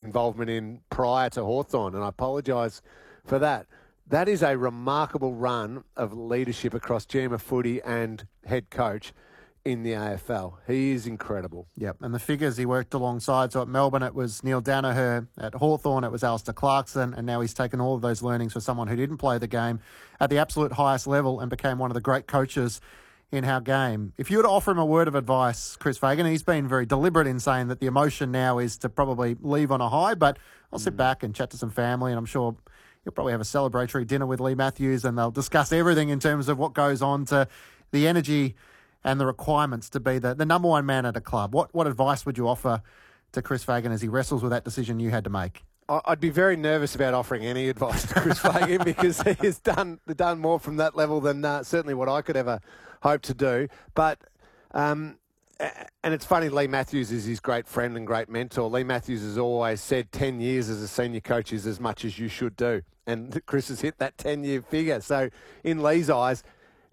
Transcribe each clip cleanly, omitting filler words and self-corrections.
involvement in prior to Hawthorn, and I apologise for that. That is a remarkable run of leadership across GM footy and head coach in the AFL. He is incredible. Yep, and the figures he worked alongside. So at Melbourne, it was Neil Danaher. At Hawthorn, it was Alistair Clarkson. And now he's taken all of those learnings for someone who didn't play the game at the absolute highest level and became one of the great coaches in our game. If you were to offer him a word of advice, Chris Fagan, he's been very deliberate in saying that the emotion now is to probably leave on a high, but I'll sit back and chat to some family, and I'm sure you'll probably have a celebratory dinner with Lee Matthews, and they'll discuss everything in terms of what goes on to the energy and the requirements to be the number one man at a club. What advice would you offer to Chris Fagan as he wrestles with that decision you had to make? I'd be very nervous about offering any advice to Chris Fagan because he has done more from that level than certainly what I could ever hope to do. But and it's funny, Lee Matthews is his great friend and great mentor. Lee Matthews has always said 10 years as a senior coach is as much as you should do. And Chris has hit that 10-year figure. So in Lee's eyes,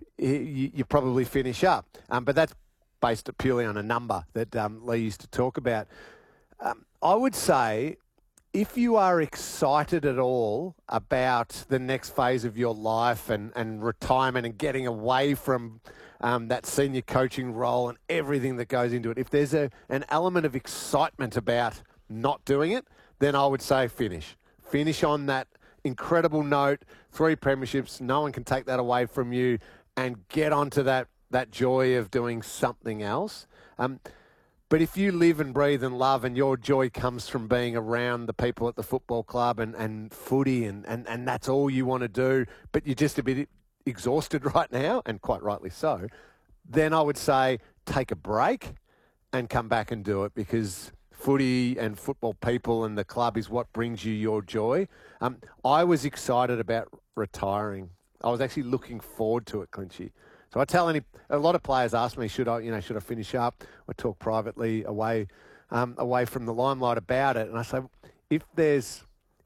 you probably finish up. But that's based purely on a number that Lee used to talk about. I would say if you are excited at all about the next phase of your life and retirement and getting away from that senior coaching role and everything that goes into it, if there's an element of excitement about not doing it, then I would say finish. Finish on that incredible note, 3 premierships, no one can take that away from you, and get onto that joy of doing something else. But if you live and breathe and love and your joy comes from being around the people at the football club and footy and that's all you want to do, but you're just a bit exhausted right now, and quite rightly so, then I would say take a break and come back and do it, because footy and football people and the club is what brings you your joy. I was excited about retiring. I was actually looking forward to it, Clinchy. So I tell a lot of players ask me, should I finish up? I talk privately away from the limelight about it, and I say, if there's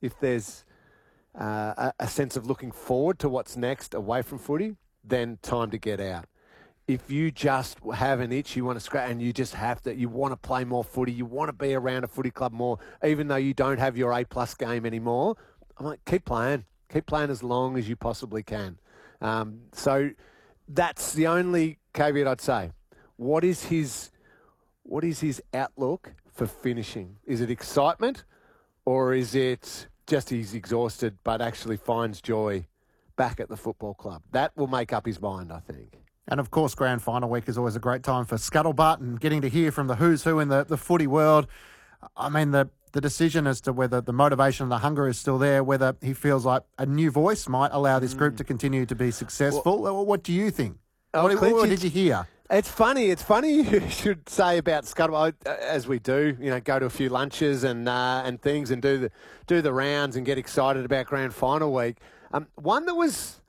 a sense of looking forward to what's next away from footy, then time to get out. If you just have an itch, you want to scratch, and you just you want to play more footy, you want to be around a footy club more, even though you don't have your A+ game anymore, I'm like, keep playing as long as you possibly can. So that's the only caveat I'd say. What is his outlook for finishing? Is it excitement, or is it just he's exhausted but actually finds joy back at the football club? That will make up his mind, I think. And, of course, Grand Final week is always a great time for scuttlebutt and getting to hear from the who's who in the footy world. I mean, the decision as to whether the motivation and the hunger is still there, whether he feels like a new voice might allow this group to continue to be successful. What do you think? What did you hear? It's funny you should say about scuttlebutt, as we do, go to a few lunches and things and do the rounds and get excited about Grand Final week. One that was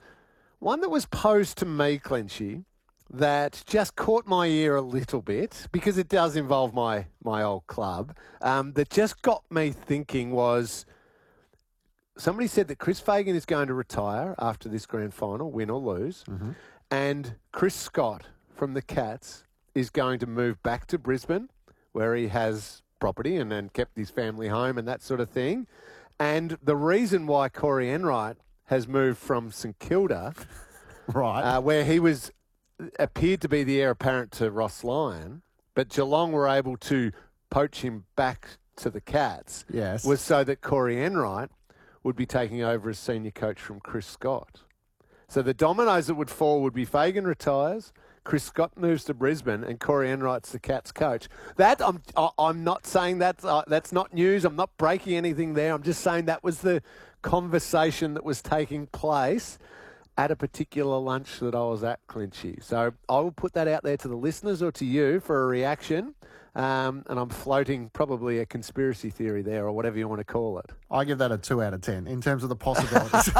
posed to me, Clinchy, that just caught my ear a little bit, because it does involve my old club, that just got me thinking was, somebody said that Chris Fagan is going to retire after this Grand Final, win or lose, and Chris Scott from the Cats is going to move back to Brisbane, where he has property and kept his family home and that sort of thing. And the reason why Corey Enright has moved from St Kilda, right, where he appeared to be the heir apparent to Ross Lyon, but Geelong were able to poach him back to the Cats, yes, was so that Corey Enright would be taking over as senior coach from Chris Scott. So the dominoes that would fall would be Fagan retires, Chris Scott moves to Brisbane, and Corey Enright's the Cats coach. That I'm not saying that's not news. I'm not breaking anything there. I'm just saying that was the conversation that was taking place at a particular lunch that I was at, Clinchy. So I will put that out there to the listeners or to you for a reaction. And I'm floating probably a conspiracy theory there, or whatever you want to call it. I give that a 2 out of 10 in terms of the possibilities.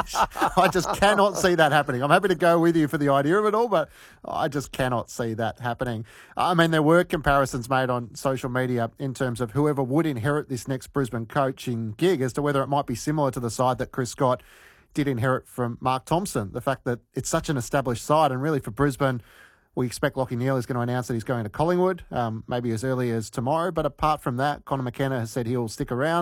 I just cannot see that happening. I'm happy to go with you for the idea of it all, but I just cannot see that happening. I mean, there were comparisons made on social media in terms of whoever would inherit this next Brisbane coaching gig as to whether it might be similar to the side that Chris Scott did inherit from Mark Thompson. The fact that it's such an established side, and really for Brisbane, we expect Lachie Neale is going to announce that he's going to Collingwood, maybe as early as tomorrow. But apart from that, Connor McKenna has said he'll stick around.